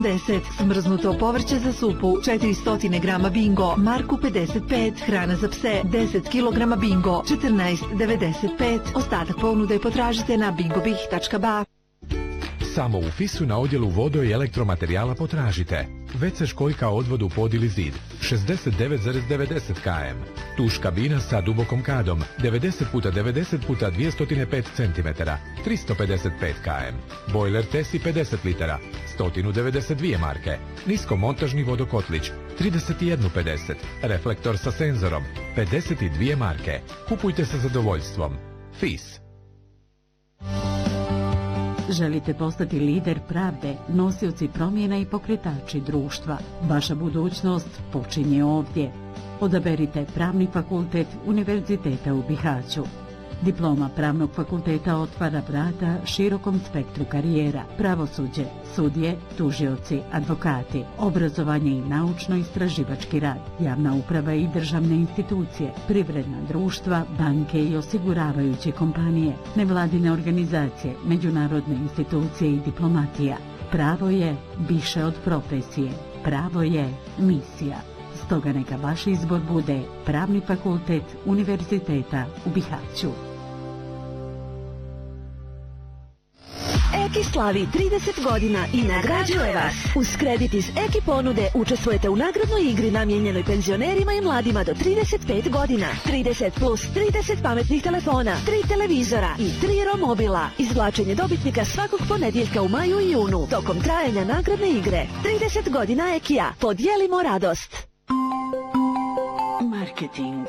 10. Smrznuto povrće za supu 400 grama Bingo, Marku 55, hrana za pse 10 kg Bingo 14,95. Ostatak ponude potražite na bingobih.ba. Samo u Fisu na odjelu vodo i elektromaterijala potražite. WC školjka odvod u pod ili zid 69,90 km. Tuš kabina sa dubokom kadom 90x90x205 cm 355 km. Bojler Tesi 50 litara 192 marke. Niskomontažni vodokotlić 31,50. Reflektor sa senzorom 52 marke. Kupujte sa zadovoljstvom. FIS. Želite postati lider pravde, nosioci promjena i pokretači društva? Vaša budućnost počinje ovdje. Odaberite Pravni fakultet Univerziteta u Bihaću. Diploma Pravnog fakulteta otvara vrata širokom spektru karijera, pravosuđe, sudije, tužioci, advokati, obrazovanje i naučno-istraživački rad, javna uprava i državne institucije, privredna društva, banke i osiguravajuće kompanije, nevladine organizacije, međunarodne institucije i diplomatija. Pravo je više od profesije. Pravo je misija. Stoga neka vaš izbor bude Pravni fakultet Univerziteta u Bihaću. Eki slavi 30 godina i nagrađuje vas. Uz kredit iz Eki ponude učestvujete u nagradnoj igri namijenjenoj penzionerima i mladima do 35 godina. 30 plus 30 pametnih telefona, 3 televizora i 3 romobila. Izvlačenje dobitnika svakog ponedjeljka u maju i junu tokom trajanja nagradne igre. 30 godina Ekija. Podijelimo radost. Marketing.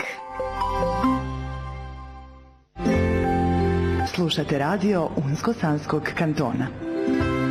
Slušate radio Unsko-Sanskog kantona.